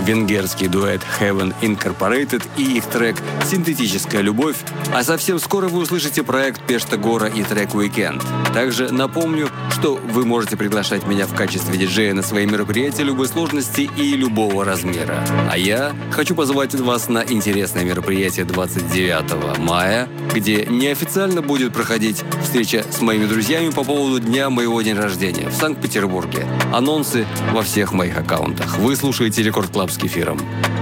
венгерский дуэт Heaven Incorporated и их трек «Синтетическая любовь», а совсем скоро вы услышите проект Пешта Гора и трек «Weekend». Также напомню, что вы можете приглашать меня в качестве диджея на свои мероприятия любой сложности и любого размера. А я хочу позвать вас на интересное мероприятие 29 мая, где неофициально будет проходить встреча с моими друзьями по поводу дня моего дня рождения в Санкт-Петербурге. Анонсы во всех моих аккаунтах. Вы слушаете Рекорд Клаб с Кефиром.